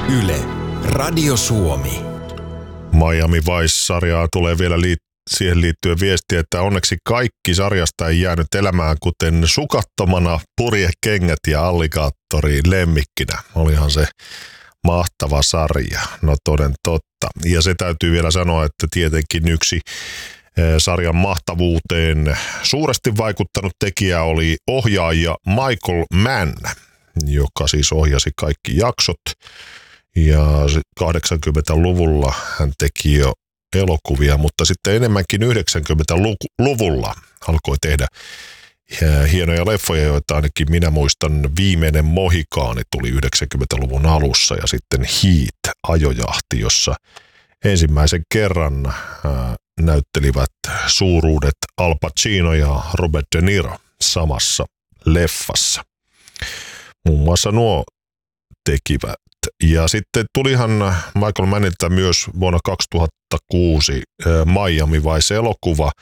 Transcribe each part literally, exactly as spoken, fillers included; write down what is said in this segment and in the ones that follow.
Yle, Radio Suomi. Miami Vice-sarjaa tulee vielä liittyen. Siihen liittyen viesti, että onneksi kaikki sarjasta ei jäänyt elämään, kuten sukattomana purjekengät ja alligaattori lemmikkinä. Olihan se mahtava sarja, no toden totta. Ja se täytyy vielä sanoa, että tietenkin yksi sarjan mahtavuuteen suuresti vaikuttanut tekijä oli ohjaaja Michael Mann, joka siis ohjasi kaikki jaksot. Ja kahdeksankymmentäluvulla hän teki jo elokuvia, mutta sitten enemmänkin yhdeksänkymmentäluvulla alkoi tehdä hienoja leffoja, joita ainakin minä muistan. Viimeinen Mohikaani tuli yhdeksänkymmentäluvun alussa ja sitten Heat, ajojahti, jossa ensimmäisen kerran ää, näyttelivät suuruudet Al Pacino ja Robert De Niro samassa leffassa. Muun muassa nuo tekivät. Ja sitten tulihan Michael Mannilta myös vuonna kaksituhattakuusi Miami Vice-elokuva,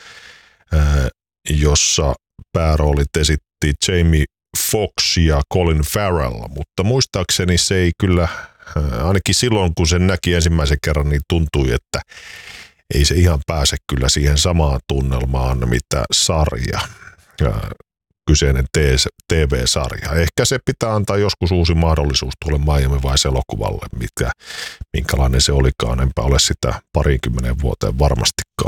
jossa pääroolit esitti Jamie Foxx ja Colin Farrell, mutta muistaakseni se ei kyllä, ainakin silloin kun sen näki ensimmäisen kerran, niin tuntui, että ei se ihan pääse kyllä siihen samaan tunnelmaan, mitä sarja, kyseinen T V-sarja. Ehkä se pitää antaa joskus uusi mahdollisuus tuolle Miami Vice-elokuvalle, mitkä, minkälainen se olikaan. Enpä ole sitä parinkymmenen vuoteen varmastikaan